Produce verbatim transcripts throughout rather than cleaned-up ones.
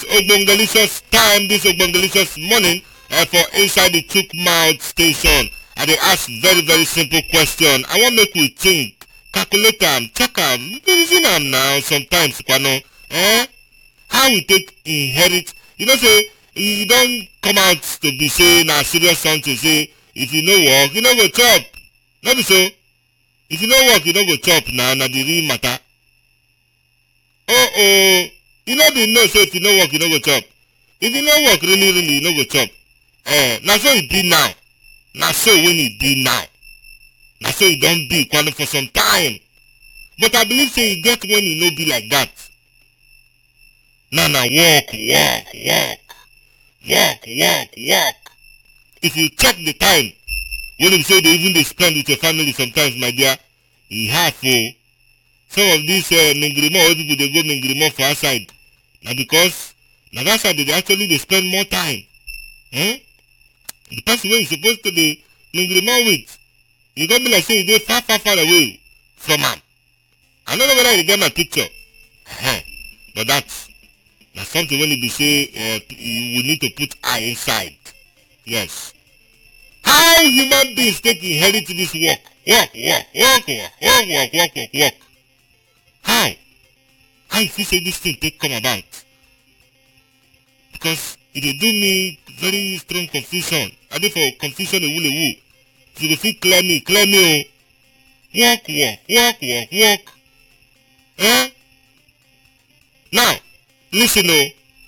Ogbongelicious time, this Ogbongelicious morning uh, for Inside the Chook Mouth Station. And they ask very, very simple question. I want to make we think, calculate them, check them, reason them now sometimes, kwano. Eh? How we take inherit, you know, say, you don't come out to be saying a serious something, say, if you know work, you know go chop. Not be so. If you know work, you don't go chop now, na the real matter. Oh, oh. You know the no, so if you know work, you don't go chop. If you know work, really, really, you don't go chop. Eh, now so it be now. Now so when it be now. Now so it don't be quite for some time. But I believe say you get when you know be like that. Now, now, walk, walk, walk. Walk, walk, walk. If you check the time, when you say they even they spend with your family sometimes, my dear, you have to. Some of these uh, Mingrimo, old people, they go Mingrimo for outside. Now because, now that's how they actually they spend more time. Hmm? The person where you're supposed to be Mingrimo with, you got me like say they far, far, far away from him. I don't know whether you get my picture. Uh-huh. But that's, that's something when you be say, uh, you will need to put eye inside. Yes. How human beings take inherit this work? Work, work, work, work, work, work, work, work, work. How? How if you say this thing take come about? Because it dey do me very strong confusion. I dey for confusion a wool a wool. So you go fit clear me, clear me oh. Work, work, work, work, work. Eh? Now, listen oh.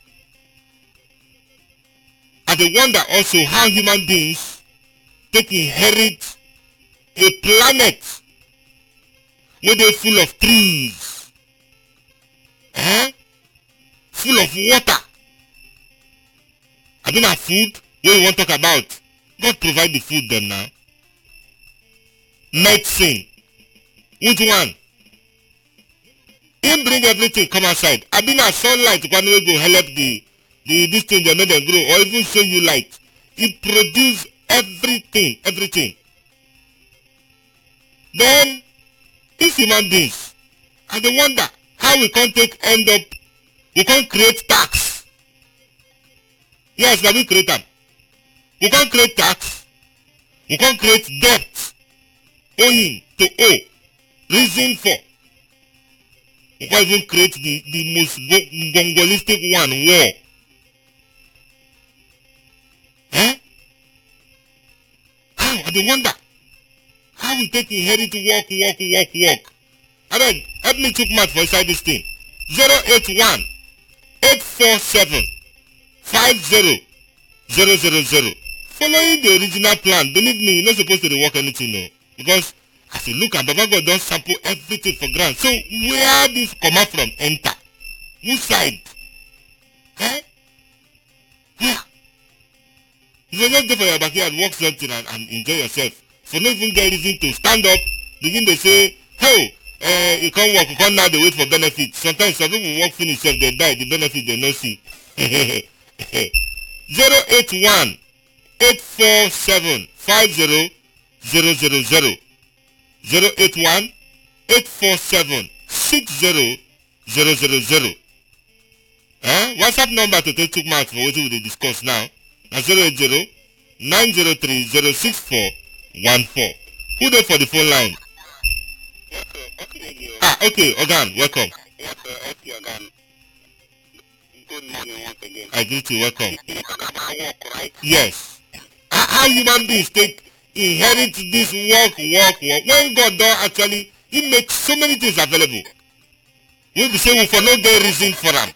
I dey wonder also how human beings take inherit a planet wey dey full of trees, eh? Full of water. I mean, na food wey we wan talk about. God provide the food dem now. Medicine, which one? Him bring everything come outside. I mean, na sunlight one wey go help the the this thing dem make dem grow, or even show you light. He produce everything, everything. Then these human beings, I dey wonder how we can't take end up, we can't create tax. Yes, na we create them. We can't create tax. We can't create debt. Owing to owe. Reason for. We can't even create the, the most Mongolistic one, war. Eh? How? I dey wonder. How we take inherit work, work, work, work. Abeg, help me chook mouth for inside this thing. zero eight one eight four seven five zero zero zero zero. Following the original plan, believe me, you're not supposed to work anything no. Because as you look at Baba God don sample everything for ground. So where this come out from enter? Which side? Eh? Where? You will just go for your backyard, work something and, and enjoy yourself. So no even get reason to stand up, begin to say, hey, uh, you can't work, you can't now they wait for benefits. Sometimes some people work finish if they die, the benefit they no see. zero eight one eight four seven five zero zero zero zero. zero eight one eight four seven six zero zero zero zero. Eh? WhatsApp number to take two marks for what we discuss now. Now zero eight zero nine zero three zero six four one four. Who there for the phone line? Yes, sir. Okay, ah, okay, Ogan, welcome. yes, sir. Okay, Ogan. Good morning once again. I greet you, welcome. You talk about work, right? Yes. How, how human beings take inherit this work, work, work. When God don actually, He makes so many things available. We be saying we for no get reason for them.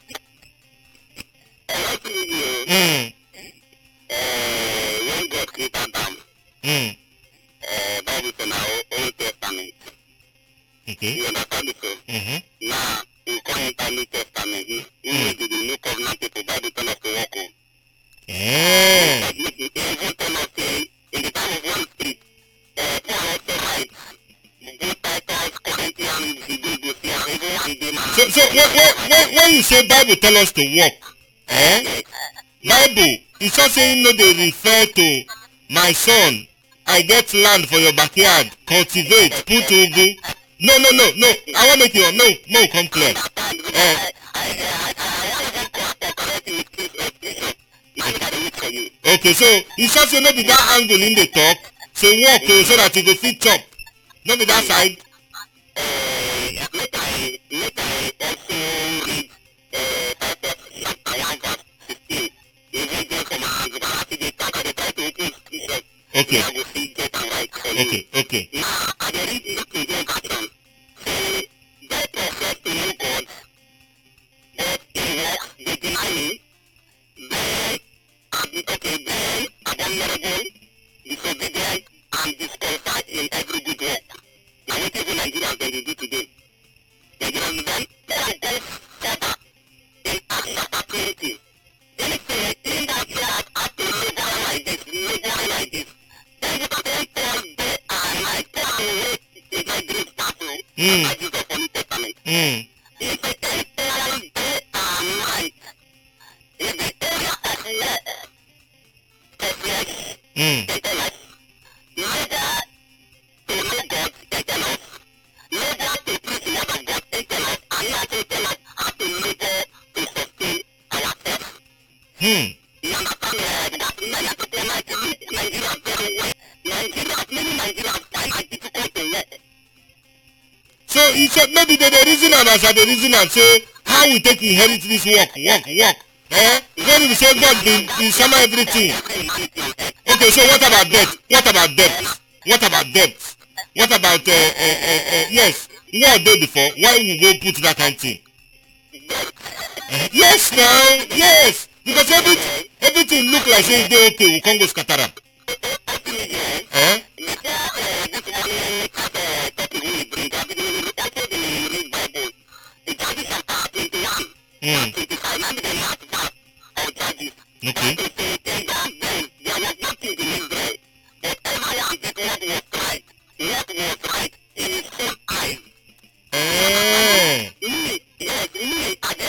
Mm. Uh, when God created Adam, Mm. uh, Bible said now Old Testament. Okay. You understand it, sir? Mm-hmm. Now, we come into New Testament. We Mm. read the New Covenant people. Bible tell us to walk on. Yeah. But listen, he even tell us, say, in the time of Holy Spirit, uh, Paul also writes, go Titus, Corinthians, he go, go see, and even one day, man. So, so when, when, when, when you say Bible tell us to walk, eh? Bible, it's not saying no they refer to my son, I get land for your backyard, cultivate, put ugu. No, no, no, no. I want to make you, no, no, come clear. Eh? I, I, I, I, I want to correct you. Okay, so you should say no be that angle in the talk. Say walk uh, so that you go fit chop. No be that side. Uh, make I make I also read uh Titus chapter one verse sixteen. If you go from my because I see the talk of the title open scripture. Okay. I will see get and right for you. Okay, okay. Now I dey read New King James Version. Say that profess to know God, but in works they deny him. They okay, they abominable, disobedient, and disqualified in every good work. Now what even Nigerians they do today? They give them them, they are both further in Acts chapter twenty. They say, in that yard at the nobody like this, nobody like this. Then you can tell Paul, they are like Paul, they are great battle, Mm. as Jesus for New Testament. Mm. He said, they are like, in the area of love, selfless, Mm. gentleness, neither to know God, gentleness, neither to preach the word of God, gentleness, and not to tell us how to labor to sustain ourselves. Hmm. You understand uh, that many people like to read Nigeria very well. Nigeria, many Nigerians find it difficult to learn. So he said maybe they dey reason am as I dey reason am say how we take inherit this work, work, work. Eh? When we say God bin bin sama everything. Okay, so what about debt? What about debt? What about debt? What about uh, uh, uh, uh, yes? What dey before? Why we go put that kind thing? Uh, yes, now, yes. Because everything everything look like say e dey okay. We can't go scatter am. Eh? Mm. Okay.